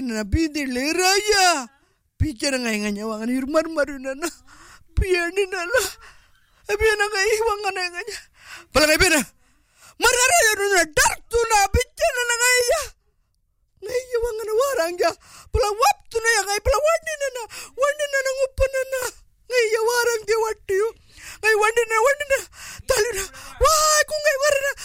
na bidirleraya. Picha na ngayon nga wangan hirmar-maruna na. Piyani na la. Abiyan na nga iwangan na nga niya. Palang abiyan na. Mararayo na dark to na. Picha na nga iya. Ngayon wangan na warang ya. Palang wapto na ya. Ngayon palang wandi na. Wandi na nangupan na. Ngayon warang di wati yo. Ngayon wandi na. Tali na. Wah, kung ngayon warang na.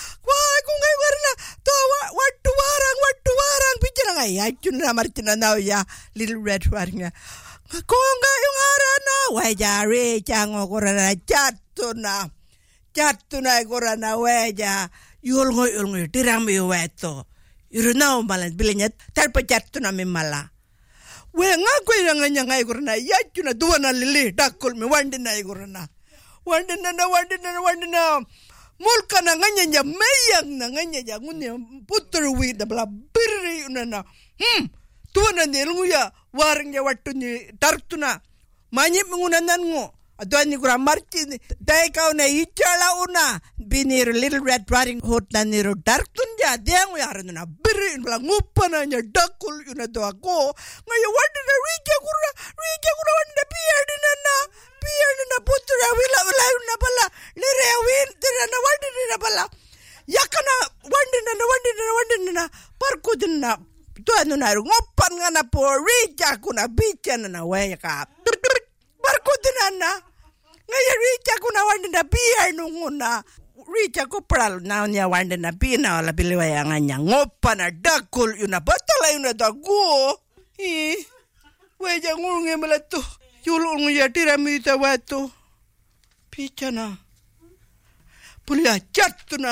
Wattu warang. Picha na nga iya. Yun na martina na ya. Little red warang ya. Kung ngayon harang na. Weja richa ngokorana chatuna korana weja yulngo tiram weto iruna malan bilinya tarpa chatuna mimala we ngako iranga ngai korana yachuna duwana lili dakul mi wandina igorana wandina mulkana nganya meyang na nganya ngune putter wi da bla birri unana tuwana nelunguya warngya wattuni tartuna Manyip mengunanan ngo. Aduan ni kurang marci. Dai kau na icala una. Binir Little Red Riding Hood na niro dark tunja. Dia ngo yaran na beri. Belang ngupan na dakul yuna doa ko. Ngaya wadi na rija kura wadi na biar na putra wila yuna pala. Lire awin tira na wadi na pala. Yakana wadi na parku na. Tuan na ngopan nga na po rija kuna bicha na waya ka. Barkutinana ngaya richa kuna wandina pia nunguna richa ko pral na nya wandina pina wala biliwa yang anya ngopa na dakul yuna batala yuna dago weja ngulunge melatu yulung ya tiramita watu pichana pulia chatuna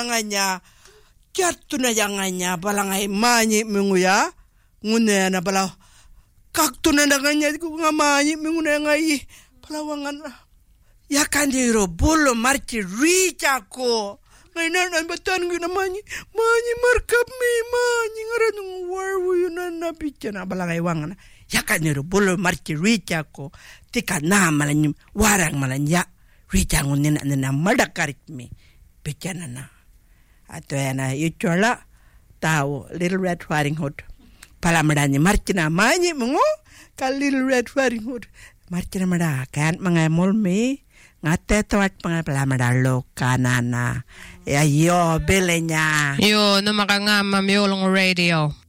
yang anya balangai manyi menguya ngune na bala kaktuna nganya ku ngamanyi menguna ngai palawangan ya kan diro bolo marci richa ko ngai nan batan guna manyi markap mi manyi ngaranung warwu yuna pichana balangai wangan ya kan diro bolo marci richa ko tika na malan warang malan ya richa ngunin na madakarit mi pichana na ato yana ichola tahu Little Red Riding Hood palamadanya marcina manyi mengo kal Little Red Riding Hood marcina mada kan mangamol mi ngate tawat palamada lo kanana ya yo belenya yo na makangamam yo long radio